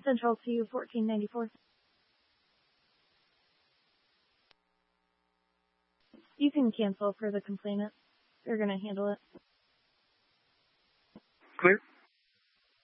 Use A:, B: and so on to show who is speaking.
A: Central to 1494. You can cancel for the complainant. They're going to handle it.
B: Clear.